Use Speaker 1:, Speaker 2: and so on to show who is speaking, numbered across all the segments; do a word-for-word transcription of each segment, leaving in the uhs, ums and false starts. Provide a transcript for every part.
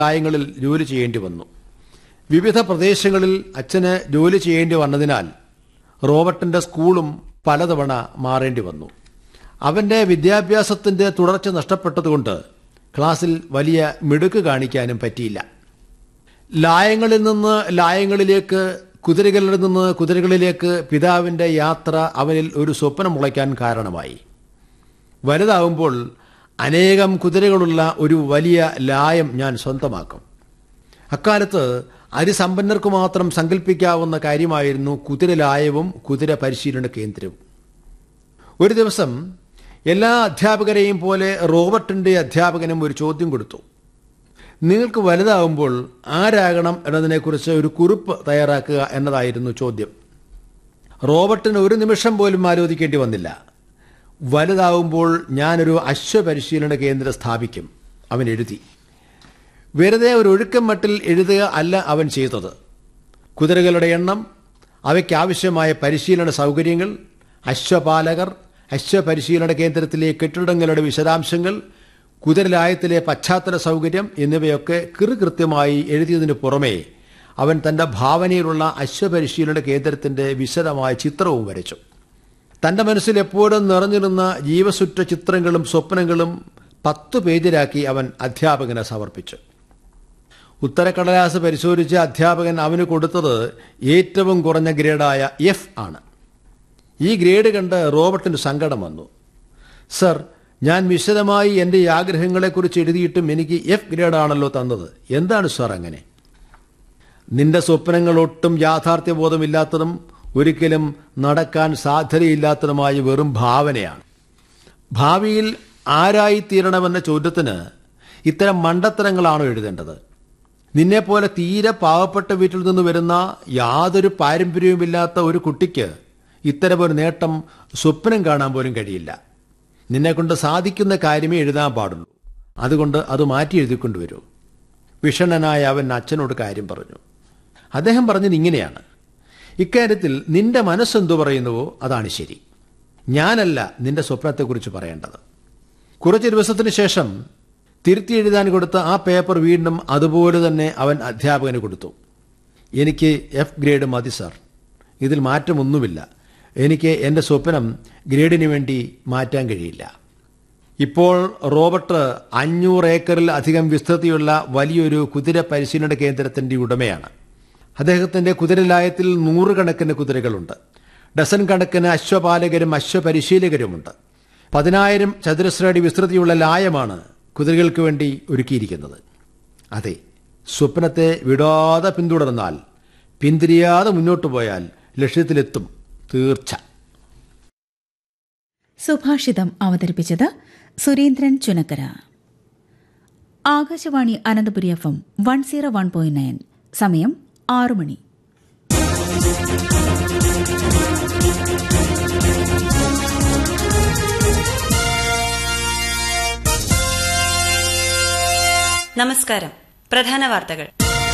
Speaker 1: വിദ്യാലയങ്ങളിൽ ജോലി ചെയ്യേണ്ടി വന്നു. വിവിധ പ്രദേശങ്ങളിൽ അച്ഛന് ജോലി ചെയ്യേണ്ടി വന്നതിനാൽ റോബർട്ടിന്റെ സ്കൂളും പലതവണ മാറേണ്ടി വന്നു. അവന്റെ വിദ്യാഭ്യാസത്തിന്റെ തുടർച്ച നഷ്ടപ്പെട്ടതുകൊണ്ട് ക്ലാസ്സിൽ വലിയ മിടുക്ക് കാണിക്കാനും പറ്റിയില്ല. ലായങ്ങളിൽ നിന്ന് ലായങ്ങളിലേക്ക്, കുതിരകളിൽ നിന്ന് കുതിരകളിലേക്ക് പിതാവിന്റെ യാത്ര അവനിൽ ഒരു സ്വപ്നം മുളയ്ക്കാൻ കാരണമായി. വലുതാവുമ്പോൾ അനേകം കുതിരകളുള്ള ഒരു വലിയ ലായം ഞാൻ സ്വന്തമാക്കും. അക്കാലത്ത് അതിസമ്പന്നർക്ക് മാത്രം സങ്കല്പിക്കാവുന്ന കാര്യമായിരുന്നു കുതിരലായവും കുതിര പരിശീലന കേന്ദ്രവും. ഒരു ദിവസം എല്ലാ അധ്യാപകരെയും പോലെ റോബർട്ടിന്റെ അധ്യാപകനും ഒരു ചോദ്യം കൊടുത്തു. നിങ്ങൾക്ക് വലുതാവുമ്പോൾ ആരാകണം എന്നതിനെക്കുറിച്ച് ഒരു കുറിപ്പ് തയ്യാറാക്കുക എന്നതായിരുന്നു ചോദ്യം. റോബർട്ടിന് ഒരു നിമിഷം പോലും ആലോചിക്കേണ്ടി വന്നില്ല. വലുതാവുമ്പോൾ ഞാനൊരു അശ്വപരിശീലന കേന്ദ്രം സ്ഥാപിക്കും, അവൻ എഴുതി. വെറുതെ ഒരു ഒഴുക്കം മട്ടിൽ എഴുതുക അല്ല അവൻ ചെയ്തത്. കുതിരകളുടെ എണ്ണം, അവയ്ക്കാവശ്യമായ പരിശീലന സൗകര്യങ്ങൾ, അശ്വപാലകർ, അശ്വപരിശീലന കേന്ദ്രത്തിലെ കെട്ടിടങ്ങളുടെ വിശദാംശങ്ങൾ, കുതിരലായത്തിലെ പശ്ചാത്തല സൗകര്യം എന്നിവയൊക്കെ കൃത്യമായി എഴുതിയതിനു പുറമേ അവൻ തന്റെ ഭാവനയിലുള്ള അശ്വപരിശീലന കേന്ദ്രത്തിന്റെ വിശദമായ ചിത്രവും വരച്ചു. തന്റെ മനസ്സിൽ എപ്പോഴും നിറഞ്ഞിരുന്ന ജീവസുറ്റ ചിത്രങ്ങളും സ്വപ്നങ്ങളും പത്തു പേജിലാക്കി അവൻ അധ്യാപകന് സമർപ്പിച്ചു. ഉത്തരക്കടലാസ് പരിശോധിച്ച അധ്യാപകൻ അവന് കൊടുത്തത് ഏറ്റവും കുറഞ്ഞ ഗ്രേഡായ എഫ് ആണ്. ഈ ഗ്രേഡ് കണ്ട് റോബർട്ടിന് സങ്കടം വന്നു. സർ, ഞാൻ വിശദമായി എൻ്റെ ഈ ആഗ്രഹങ്ങളെക്കുറിച്ച് എഴുതിയിട്ടും എനിക്ക് എഫ് ഗ്രേഡാണല്ലോ തന്നത്. എന്താണ് സർ അങ്ങനെ? നിന്റെ സ്വപ്നങ്ങൾ ഒട്ടും യാഥാർത്ഥ്യബോധമില്ലാത്തതും ഒരിക്കലും നടക്കാൻ സാധ്യതയില്ലാത്തതുമായ വെറും ഭാവനയാണ്. ഭാവിയിൽ ആരായിത്തീരണമെന്ന ചോദ്യത്തിന് ഇത്തരം മണ്ടത്തരങ്ങളാണോ എഴുതേണ്ടത്? നിന്നെപ്പോലെ തീരെ പാവപ്പെട്ട വീട്ടിൽ നിന്ന് വരുന്ന യാതൊരു പാരമ്പര്യവുമില്ലാത്ത ഒരു കുട്ടിക്ക് ഇത്തരമൊരു നേട്ടം സ്വപ്നം കാണാൻ പോലും കഴിയില്ല. നിന്നെക്കൊണ്ട് സാധിക്കുന്ന കാര്യമേ എഴുതാൻ പാടുള്ളൂ. അതുകൊണ്ട് അത് മാറ്റി എഴുതിക്കൊണ്ടുവരൂ. വിഷണ്ണനായ അവൻ അച്ഛനോട് കാര്യം പറഞ്ഞു. അദ്ദേഹം പറഞ്ഞത് ഇങ്ങനെയാണ്: ഇക്കാര്യത്തിൽ നിന്റെ മനസ്സെന്തു പറയുന്നുവോ അതാണ് ശരി. ഞാനല്ല നിന്റെ സ്വപ്നത്തെക്കുറിച്ച് പറയേണ്ടത്. കുറച്ച് ദിവസത്തിന് ശേഷം തിരുത്തി എഴുതാൻ കൊടുത്ത ആ പേപ്പർ വീണ്ടും അതുപോലെ തന്നെ അവൻ അധ്യാപകന് കൊടുത്തു. എനിക്ക് എഫ് ഗ്രേഡ് മതി സർ, ഇതിൽ മാറ്റമൊന്നുമില്ല. എനിക്ക് എൻ്റെ സ്വപ്നം ഗ്രേഡിന് വേണ്ടി മാറ്റാൻ കഴിയില്ല. ഇപ്പോൾ റോബർട്ട് അഞ്ഞൂറ് ഏക്കറിൽ അധികം വിസ്തൃതിയുള്ള വലിയൊരു കുതിര പരിശീലന കേന്ദ്രത്തിൻ്റെ ഉടമയാണ്. അദ്ദേഹത്തിൻ്റെ കുതിരലായത്തിൽ നൂറുകണക്കിന് കുതിരകളുണ്ട്. ഡസൻ കണക്കിന് അശ്വപാലകരും അശ്വപരിശീലകരുമുണ്ട്. പതിനായിരം ചതുരശ്ര അടി വിസ്തൃതിയുള്ള ലായമാണ് കുതിരകൾക്ക് വേണ്ടി ഒരുക്കിയിരിക്കുന്നത്. അതെ, സ്വപ്നത്തെ വിടാതെ പിന്തുടർന്നാൽ, പിന്തിരിയാതെ മുന്നോട്ടു പോയാൽ ലക്ഷ്യത്തിലെത്തും, തീർച്ച.
Speaker 2: സുഭാഷിതം അവതരിപ്പിച്ചത് Surendran Chunakkara. Akashvani Ananthapuri F M one zero one point nine. സമയം ആറു മണി.
Speaker 3: നമസ്കാരം. പ്രധാന വാർത്തകൾ.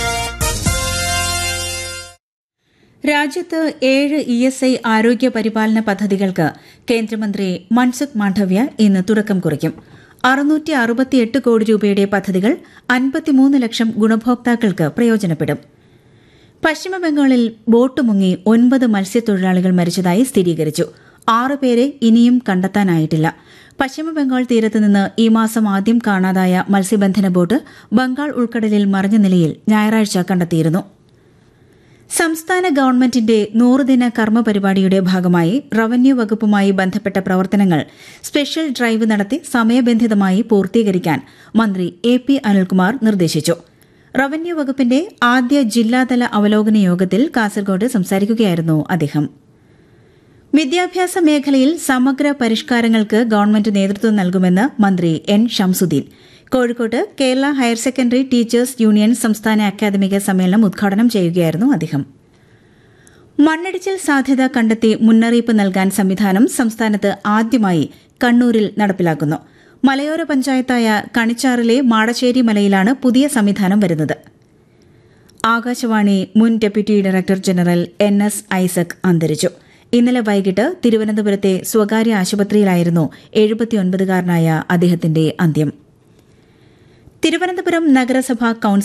Speaker 2: രാജ്യത്ത് ഏഴ് ഇ എസ് ഐ ആരോഗ്യ പരിപാലന പദ്ധതികൾക്ക് കേന്ദ്രമന്ത്രി മൻസുഖ് മാണ്ഡവ്യ ഇന്ന് തുടക്കം കുറിക്കും. അറുന്നൂറ്റി അറുപത്തിയെട്ട് കോടി രൂപയുടെ പദ്ധതികൾ അൻപത്തിമൂന്ന് ലക്ഷം ഗുണഭോക്താക്കൾക്ക് പ്രയോജനപ്പെടും. പശ്ചിമബംഗാളിൽ ബോട്ട് മുങ്ങി ഒൻപത് മത്സ്യത്തൊഴിലാളികൾ മരിച്ചതായി സ്ഥിരീകരിച്ചു. ആറുപേരെ ഇനിയും കണ്ടെത്താനായിട്ടില്ല. പശ്ചിമബംഗാൾ തീരത്തുനിന്ന് ഈ മാസം ആദ്യം കാണാതായ മത്സ്യബന്ധന ബോട്ട് ബംഗാൾ ഉൾക്കടലിൽ മറിഞ്ഞ നിലയിൽ ഞായറാഴ്ച കണ്ടെത്തിയിരുന്നു. സംസ്ഥാന ഗവൺമെന്റിന്റെ നൂറുദിന കർമ്മ പരിപാടിയുടെ ഭാഗമായി റവന്യൂ വകുപ്പുമായി ബന്ധപ്പെട്ട പ്രവർത്തനങ്ങൾ സ്പെഷ്യൽ ഡ്രൈവ് നടത്തി സമയബന്ധിതമായി പൂർത്തീകരിക്കാൻ മന്ത്രി എ പി അനിൽകുമാർ നിർദ്ദേശിച്ചു. റവന്യൂ വകുപ്പിന്റെ ആദ്യ ജില്ലാതല അവലോകന യോഗത്തിൽ കാസർഗോഡ് സംസാരിക്കുകയായിരുന്നു അദ്ദേഹം. വിദ്യാഭ്യാസ മേഖലയിൽ സമഗ്ര പരിഷ്കാരങ്ങൾക്ക് ഗവൺമെന്റ് നേതൃത്വം നൽകുമെന്ന് മന്ത്രി എൻ ഷംസുദ്ദീൻ കോഴിക്കോട്ട് Kerala higher secondary teachers union സംസ്ഥാന അക്കാദമിക സമ്മേളനം ഉദ്ഘാടനം ചെയ്യുകയായിരുന്നു അദ്ദേഹം. മണ്ണിടിച്ചിൽ സാധ്യത കണ്ടെത്തി മുന്നറിയിപ്പ് നൽകാൻ സംവിധാനം സംസ്ഥാനത്ത് ആദ്യമായി കണ്ണൂരിൽ നടപ്പിലാക്കുന്നു. മലയോര പഞ്ചായത്തായ കണിച്ചാറിലെ മാടശ്ശേരി മലയിലാണ് പുതിയ സംവിധാനം വരുന്നത്. ആകാശവാണി മുൻ deputy director general N S Isaac അന്തരിച്ചു. ഇന്നലെ വൈകിട്ട് തിരുവനന്തപുരത്തെ സ്വകാര്യ ആശുപത്രിയിലായിരുന്നു എഴുപത്തിയൊൻപതുകാരനായ അദ്ദേഹത്തിന്റെ അന്ത്യം. തിരുവനന്തപുരം നഗരസഭാ കൌൺസിൽ